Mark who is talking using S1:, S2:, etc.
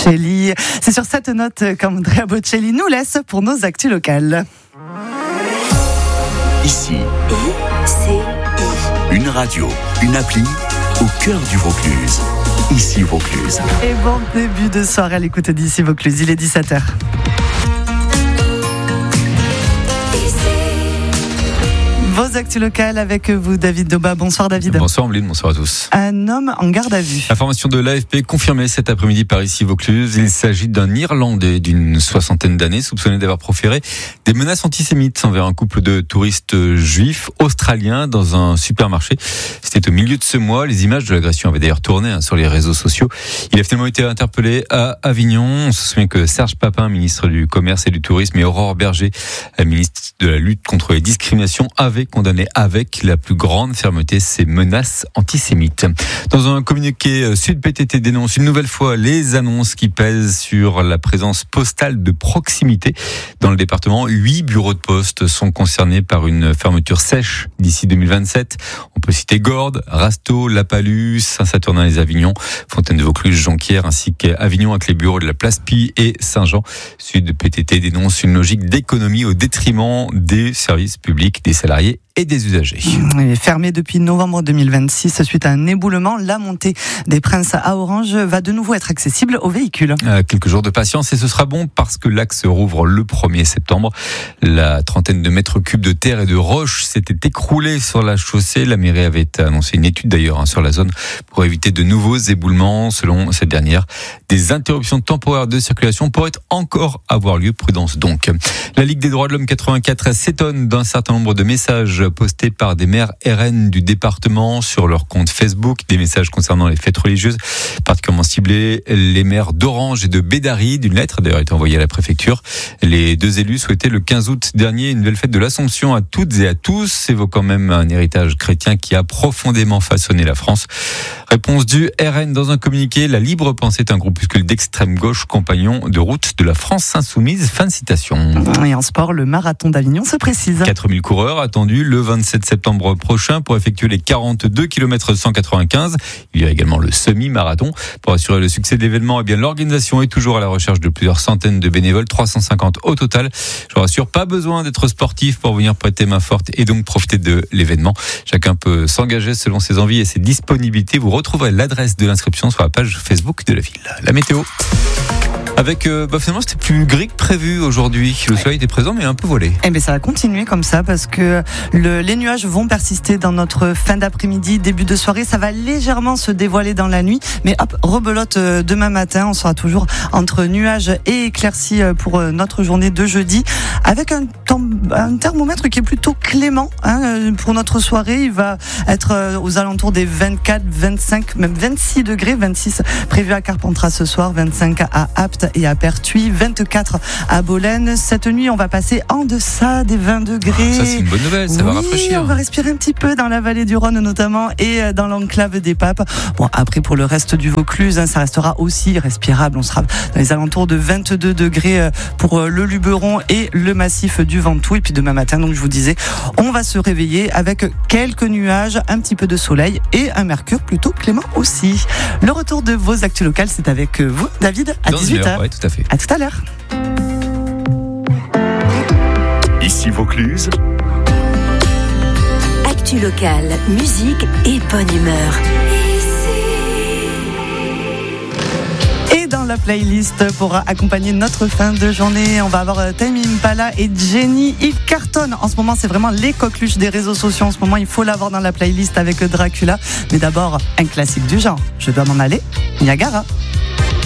S1: Bocelli. C'est sur cette note qu'Andrea Bocelli nous laisse pour nos actus locales.
S2: Ici, une radio, une appli au cœur du Vaucluse. Ici Vaucluse.
S1: Et bon début de soirée à l'écoute d'ici Vaucluse, il est 17h. Vos actus locales avec vous, David Doba. Bonsoir David.
S3: Bonsoir Ambline, bonsoir à tous.
S1: Un homme en garde à vue.
S3: Information de l'AFP confirmée cet après-midi par ici Vaucluse. Il s'agit d'un Irlandais d'une 60aine d'années soupçonné d'avoir proféré des menaces antisémites envers un couple de touristes juifs australiens dans un supermarché. C'était au milieu de ce mois. Les images de l'agression avaient d'ailleurs tourné sur les réseaux sociaux. Il a finalement été interpellé à Avignon. On se souvient que Serge Papin, ministre du Commerce et du Tourisme, et Aurore Berger, ministre de la lutte contre les discriminations, avaient condamné avec la plus grande fermeté ces menaces antisémites. Dans un communiqué, Sud PTT dénonce une nouvelle fois les annonces qui pèsent sur la présence postale de proximité. Dans le département, 8 bureaux de poste sont concernés par une fermeture sèche d'ici 2027. On peut citer Gordes, Rasteau, La Palue, Saint-Saturnin-les-Avignon, Fontaine-de-Vaucluse, Jonquière, ainsi qu'Avignon avec les bureaux de la Place Pie et Saint-Jean. Sud PTT dénonce une logique d'économie au détriment des services publics, des salariés et des usagers.
S1: Il est fermé depuis novembre 2026 suite à un éboulement. La montée des Princes à Orange va de nouveau être accessible aux véhicules.
S3: Quelques jours de patience et ce sera bon parce que l'axe rouvre le 1er septembre. La trentaine de mètres cubes de terre et de roches s'était écroulée sur la chaussée. La mairie avait annoncé une étude d'ailleurs sur la zone pour éviter de nouveaux éboulements. Selon cette dernière, des interruptions temporaires de circulation pourraient encore avoir lieu. Prudence donc. La Ligue des droits de l'homme 84 s'étonne d'un certain nombre de messages postés par des maires RN du département sur leur compte Facebook, des messages concernant les fêtes religieuses, particulièrement ciblés les maires d'Orange et de Bédaride. Une lettre d'ailleurs a été envoyée à la préfecture. Les deux élus souhaitaient le 15 août dernier une nouvelle fête de l'Assomption à toutes et à tous, évoquant même un héritage chrétien qui a profondément façonné la France. Réponse du RN dans un communiqué. La Libre Pensée est un groupuscule d'extrême gauche, compagnon de route de la France insoumise. Fin de citation.
S1: Et en sport, le marathon d'Avignon se précise.
S3: 4000 coureurs attendus le 27 septembre prochain pour effectuer les 42 km 195. Il y a également le semi-marathon. Pour assurer le succès de l'événement, l'organisation est toujours à la recherche de plusieurs centaines de bénévoles, 350 au total. Je vous rassure, pas besoin d'être sportif pour venir prêter main forte et donc profiter de l'événement. Chacun peut s'engager selon ses envies et ses disponibilités. Vous retrouverez l'adresse de l'inscription sur la page Facebook de la ville. La météo. Avec, finalement, c'était plus gris que prévu aujourd'hui. Le soleil était présent, mais un peu voilé.
S1: Eh bien, ça va continuer comme ça parce que les nuages vont persister dans notre fin d'après-midi, début de soirée. Ça va légèrement se dévoiler dans la nuit. Mais hop, rebelote demain matin. On sera toujours entre nuages et éclaircies pour notre journée de jeudi. Avec un thermomètre qui est plutôt clément, pour notre soirée. Il va être aux alentours des 24, 25, même 26 degrés. 26 prévu à Carpentras ce soir, 25 à Apt et à Pertuis, 24 à Bolène. Cette nuit, on va passer en deçà des 20 degrés.
S3: Ça, c'est une bonne nouvelle, ça va rafraîchir.
S1: On va respirer un petit peu dans la vallée du Rhône notamment et dans l'enclave des Papes. Bon, après, pour le reste du Vaucluse, ça restera aussi respirable. On sera dans les alentours de 22 degrés pour le Luberon et le massif du Ventoux. Et puis demain matin, donc je vous disais, on va se réveiller avec quelques nuages, un petit peu de soleil et un mercure plutôt clément aussi. Le retour de vos actus locales, c'est avec vous, David, à 18h.
S3: Oui, tout à fait.
S1: À tout à l'heure.
S2: Ici Vaucluse.
S4: Actu locale, musique et bonne humeur.
S1: Et dans la playlist pour accompagner notre fin de journée, on va avoir Tame Impala et Jenny. Ils cartonnent. En ce moment, c'est vraiment les coqueluches des réseaux sociaux. En ce moment, il faut l'avoir dans la playlist avec Dracula. Mais d'abord, un classique du genre. Je dois m'en aller. Niagara.